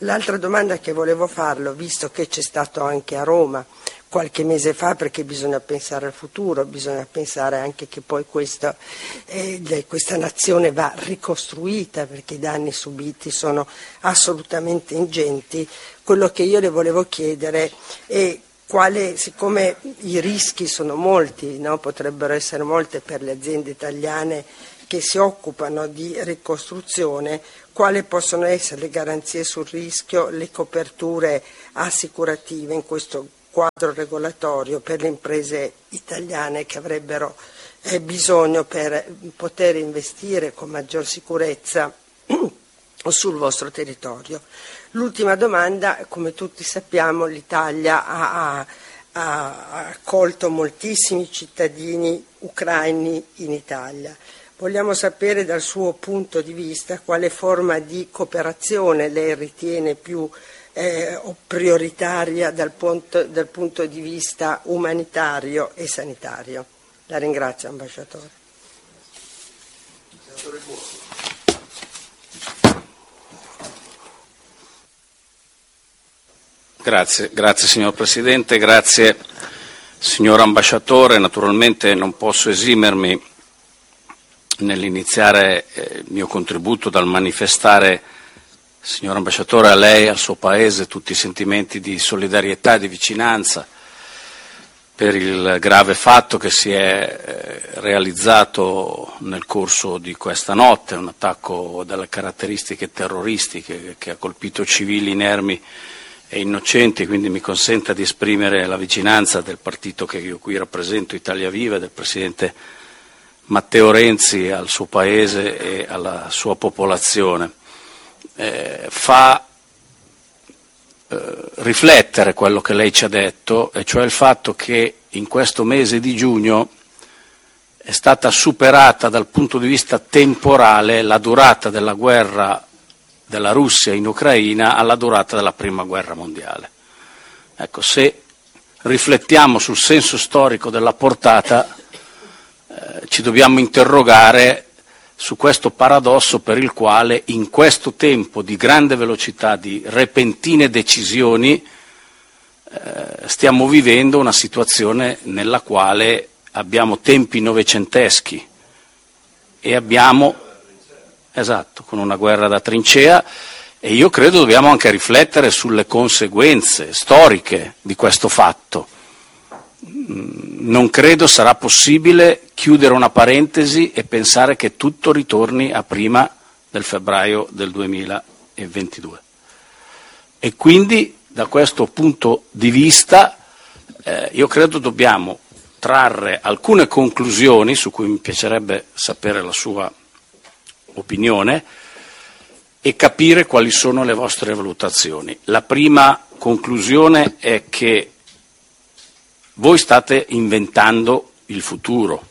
L'altra domanda che volevo farlo, visto che c'è stato anche a Roma qualche mese fa, perché bisogna pensare al futuro, bisogna pensare anche che poi questo, eh, questa nazione va ricostruita, perché i danni subiti sono assolutamente ingenti. Quello che io le volevo chiedere è quale, siccome i rischi sono molti, no? Potrebbero essere molte per le aziende italiane che si occupano di ricostruzione, quali possono essere le garanzie sul rischio, le coperture assicurative in questo quadro regolatorio per le imprese italiane che avrebbero eh, bisogno per poter investire con maggior sicurezza sul vostro territorio. L'ultima domanda, come tutti sappiamo, l'Italia ha, ha, ha accolto moltissimi cittadini ucraini in Italia. Vogliamo sapere dal suo punto di vista quale forma di cooperazione lei ritiene più eh, prioritaria dal punto, dal punto di vista umanitario e sanitario. La ringrazio, ambasciatore. Grazie, grazie signor Presidente, grazie signor Ambasciatore. Naturalmente non posso esimermi nell'iniziare il mio contributo dal manifestare, signor Ambasciatore, a lei, al suo Paese, tutti i sentimenti di solidarietà e di vicinanza per il grave fatto che si è realizzato nel corso di questa notte, un attacco dalle caratteristiche terroristiche che ha colpito civili inermi e innocenti, quindi mi consenta di esprimere la vicinanza del partito che io qui rappresento, Italia Viva, del Presidente Matteo Renzi al suo Paese e alla sua popolazione. Eh, fa eh, riflettere quello che lei ci ha detto, e cioè il fatto che in questo mese di giugno è stata superata dal punto di vista temporale la durata della guerra della Russia in Ucraina alla durata della Prima Guerra Mondiale. Ecco, se riflettiamo sul senso storico della portata, eh, ci dobbiamo interrogare su questo paradosso per il quale in questo tempo di grande velocità, di repentine decisioni, eh, stiamo vivendo una situazione nella quale abbiamo tempi novecenteschi e abbiamo, esatto, con una guerra da trincea, e io credo dobbiamo anche riflettere sulle conseguenze storiche di questo fatto. Non credo sarà possibile chiudere una parentesi e pensare che tutto ritorni a prima del febbraio del duemilaventidue. E quindi da questo punto di vista eh, io credo dobbiamo trarre alcune conclusioni su cui mi piacerebbe sapere la sua opinione e capire quali sono le vostre valutazioni. La prima conclusione è che voi state inventando il futuro,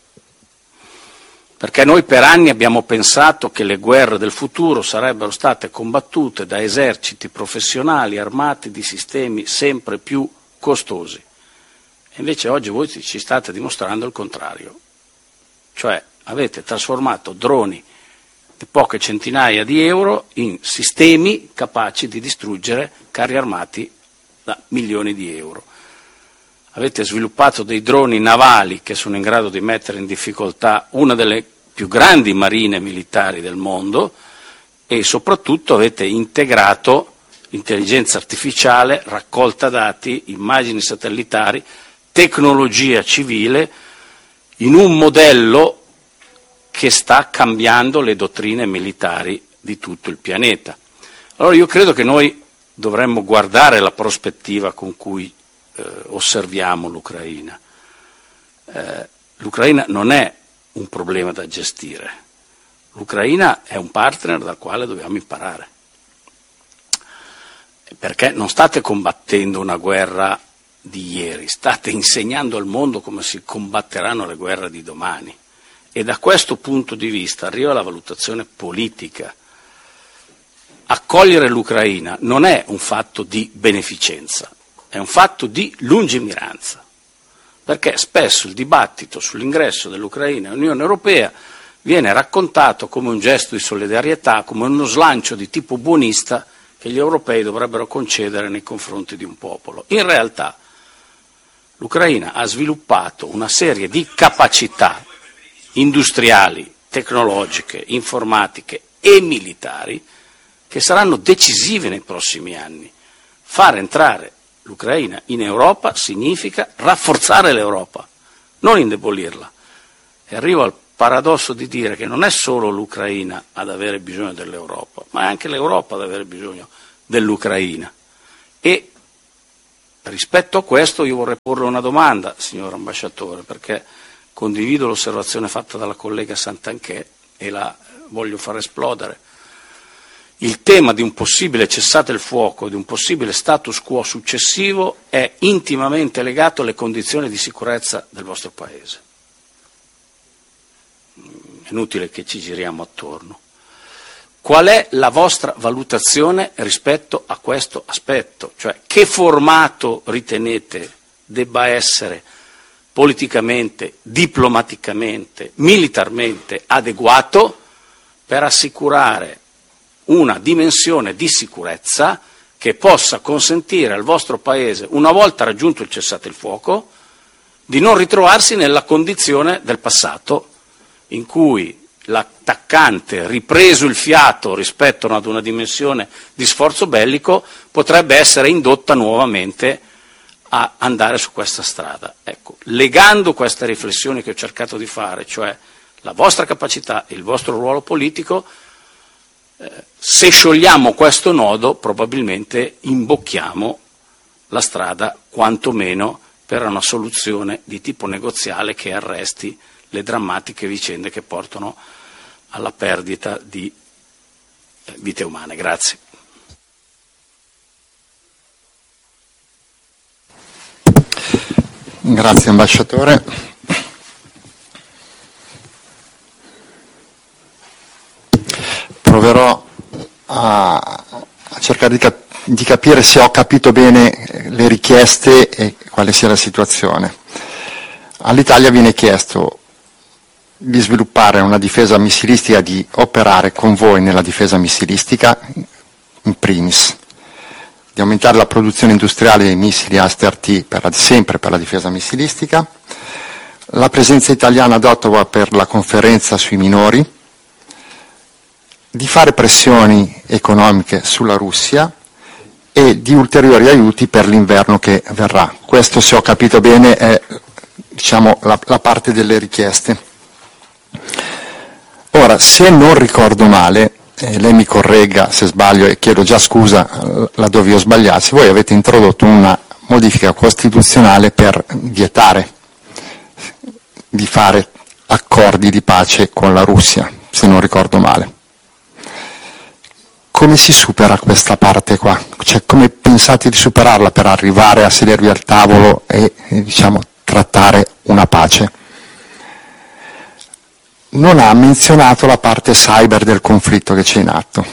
perché noi per anni abbiamo pensato che le guerre del futuro sarebbero state combattute da eserciti professionali armati di sistemi sempre più costosi. E invece oggi voi ci state dimostrando il contrario, cioè avete trasformato droni di poche centinaia di euro in sistemi capaci di distruggere carri armati da milioni di euro. Avete sviluppato dei droni navali che sono in grado di mettere in difficoltà una delle più grandi marine militari del mondo e soprattutto avete integrato intelligenza artificiale, raccolta dati, immagini satellitari, tecnologia civile in un modello che sta cambiando le dottrine militari di tutto il pianeta. Allora io credo che noi dovremmo guardare la prospettiva con cui eh, osserviamo l'Ucraina. Eh, L'Ucraina non è un problema da gestire, l'Ucraina è un partner dal quale dobbiamo imparare, perché non state combattendo una guerra di ieri, state insegnando al mondo come si combatteranno le guerre di domani. E da questo punto di vista arriva la valutazione politica. Accogliere l'Ucraina non è un fatto di beneficenza, è un fatto di lungimiranza, perché spesso il dibattito sull'ingresso dell'Ucraina nell'Unione Europea viene raccontato come un gesto di solidarietà, come uno slancio di tipo buonista che gli europei dovrebbero concedere nei confronti di un popolo. In realtà l'Ucraina ha sviluppato una serie di capacità industriali, tecnologiche, informatiche e militari che saranno decisive nei prossimi anni. Far entrare l'Ucraina in Europa significa rafforzare l'Europa, non indebolirla. E arrivo al paradosso di dire che non è solo l'Ucraina ad avere bisogno dell'Europa, ma è anche l'Europa ad avere bisogno dell'Ucraina. E rispetto a questo io vorrei porre una domanda, signor ambasciatore, perché condivido l'osservazione fatta dalla collega Santanchè e la voglio far esplodere. Il tema di un possibile cessate il fuoco, di un possibile status quo successivo è intimamente legato alle condizioni di sicurezza del vostro Paese. È inutile che ci giriamo attorno. Qual è la vostra valutazione rispetto a questo aspetto? Cioè, che formato ritenete debba essere politicamente, diplomaticamente, militarmente adeguato per assicurare una dimensione di sicurezza che possa consentire al vostro Paese, una volta raggiunto il cessate il fuoco, di non ritrovarsi nella condizione del passato in cui l'attaccante, ripreso il fiato rispetto ad una dimensione di sforzo bellico, potrebbe essere indotta nuovamente a andare su questa strada. Ecco, legando queste riflessioni che ho cercato di fare, cioè la vostra capacità e il vostro ruolo politico, eh, se sciogliamo questo nodo probabilmente imbocchiamo la strada quantomeno per una soluzione di tipo negoziale che arresti le drammatiche vicende che portano alla perdita di eh, vite umane. Grazie. Grazie ambasciatore. Proverò a, a cercare di, cap- di capire se ho capito bene le richieste e quale sia la situazione. All'Italia viene chiesto di sviluppare una difesa missilistica, di operare con voi nella difesa missilistica, in primis, di aumentare la produzione industriale dei missili Aster-T per la, sempre per la difesa missilistica, la presenza italiana ad Ottawa per la conferenza sui minori, di fare pressioni economiche sulla Russia e di ulteriori aiuti per l'inverno che verrà. Questo, se ho capito bene, è diciamo, la, la parte delle richieste. Ora, se non ricordo male, eh, lei mi corregga se sbaglio e chiedo già scusa laddove io sbagliassi, voi avete introdotto una modifica costituzionale per vietare di fare accordi di pace con la Russia, se non ricordo male. Come si supera questa parte qua? Cioè, come pensate di superarla per arrivare a sedervi al tavolo e, e diciamo, trattare una pace? Non ha menzionato la parte cyber del conflitto che c'è in atto.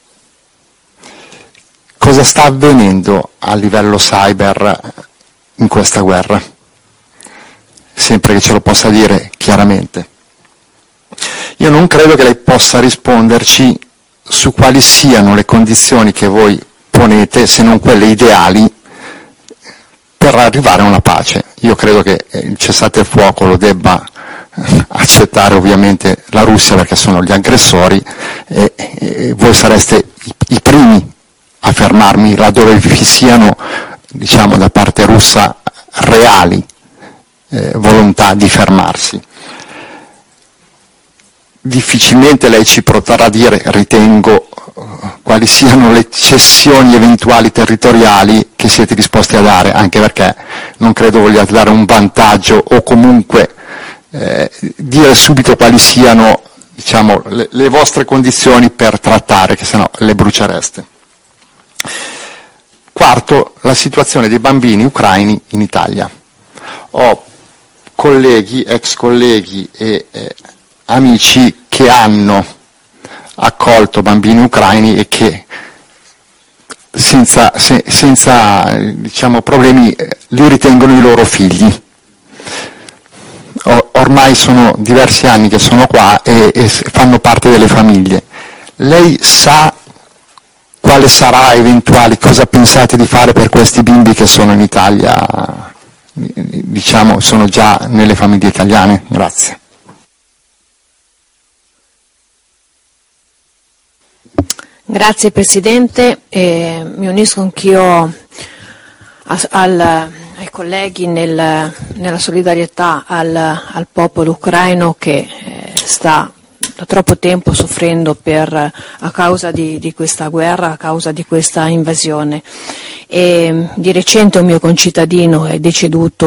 Cosa sta avvenendo a livello cyber in questa guerra? Sempre che ce lo possa dire chiaramente. Io non credo che lei possa risponderci su quali siano le condizioni che voi ponete, se non quelle ideali, per arrivare a una pace. Io credo che il cessate il fuoco lo debba accettare ovviamente la Russia perché sono gli aggressori e, e voi sareste i, i primi a fermarmi laddove vi siano, diciamo, da parte russa reali eh, volontà di fermarsi. Difficilmente lei ci potrà dire, ritengo, quali siano le cessioni eventuali territoriali che siete disposti a dare, anche perché non credo vogliate dare un vantaggio o comunque Eh, dire subito quali siano, diciamo, le, le vostre condizioni per trattare, che sennò le brucereste. Quarto, la situazione dei bambini ucraini in Italia. Ho colleghi, ex colleghi e eh, amici che hanno accolto bambini ucraini e che senza, se, senza diciamo, problemi eh, li ritengono i loro figli. Ormai sono diversi anni che sono qua e, e fanno parte delle famiglie. Lei sa quale sarà eventuali, cosa pensate di fare per questi bimbi che sono in Italia, diciamo, sono già nelle famiglie italiane? Grazie. Grazie Presidente, eh, mi unisco anch'io a, al, ai colleghi nel, nella solidarietà al, al popolo ucraino che eh, sta da troppo tempo soffrendo per, a causa di, di questa guerra, a causa di questa invasione. E, di recente un mio concittadino è deceduto